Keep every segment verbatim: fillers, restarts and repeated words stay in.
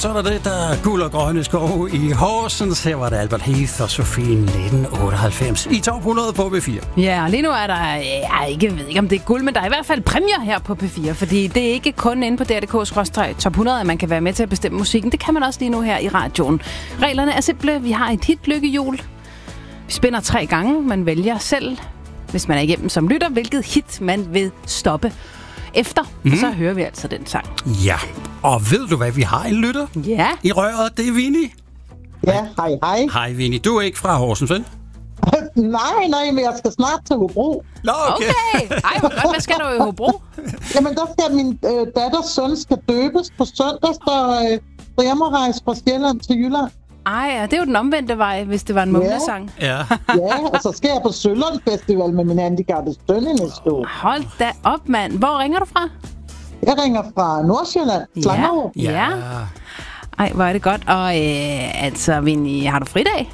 så er der det, der er guld og grønne skov i Horsens. Her var det Albert Heath og Sofie nitten otteoghalvfems i top hundrede på P fire. Ja, og lige nu er der, jeg ikke, ved ikke om det er guld, men der er i hvert fald præmier her på P fire, fordi det er ikke kun inde på D R punktum D K top hundrede, at man kan være med til at bestemme musikken. Det kan man også lige nu her i radioen. Reglerne er simple. Vi har et hitlykkehjul. Vi spænder tre gange. Man vælger selv, hvis man er igennem som lytter, hvilket hit man vil stoppe efter. Mm. Og så hører vi altså den sang. Ja, og ved du hvad, vi har en lytter ja. i røret? Det er Vinnie. Ja, hej, hej. Hej Vinnie, du er ikke fra Horsens, vel? nej, nej, men jeg skal snart til Hobro. Nå, okay. okay. Ej, hvor godt. Hvad skal du i Hobro? Jamen, der skal min øh, datters søn skal døbes på søndag, så, øh, så jeg må rejse fra Sjælland til Jylland. Ej, ja, det er jo den omvendte vej, hvis det var en mumlesang. Ja. ja, og så skal jeg på Sølund Festival med min handicappede søn i næste uge. Hold da op, mand. Hvor ringer du fra? Jeg ringer fra Nordsjælland, Slangerup. Ja. ja. Ej, hvor er det godt. Og øh, altså, Vinnie, har du fridag?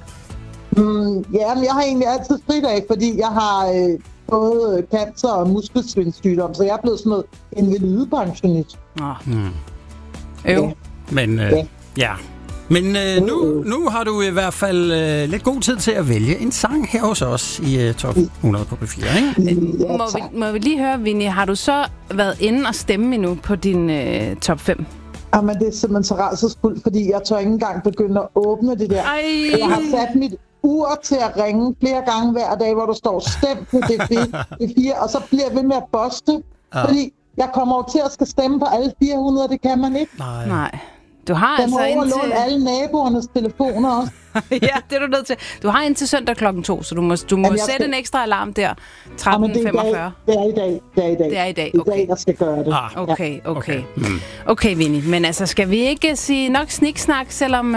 Mm, ja, men jeg har egentlig altid fridag, fordi jeg har øh, både cancer og muskelsvindsygdom, så jeg er blevet sådan noget invalidepensionist. Åh. Mm. Øv. Ja. Men øh, ja. ja. Men øh, nu, nu har du i hvert fald øh, lidt god tid til at vælge en sang her hos os i øh, top hundrede på P fire, ikke? Ja, må, vi, må vi lige høre, Vinnie, har du så været inde og stemme endnu på din øh, top fem? Jamen, det er simpelthen så rædselsfuldt, fordi jeg tør ikke engang begynde at åbne det der. Ej. Jeg har sat mit ur til at ringe flere gange hver dag, hvor der står stem på D fire, og så bliver jeg ved med at boste, ja. Fordi jeg kommer over til at skal stemme på alle fire hundrede, det kan man ikke. Nej. Nej. Du har jeg altså må indtil... overlåne alle naboernes telefoner også. ja, det er du nødt til. Du har indtil søndag klokken to, så du må, du må Jamen, sætte skal... en ekstra alarm der. tretten femogfyrre. Det er i dag. Det er i dag. Det er i dag, okay. Det er i dag, jeg skal gøre det. Ah. Okay, okay. Okay, okay Vinnie. Men altså, skal vi ikke sige nok sniksnak, selvom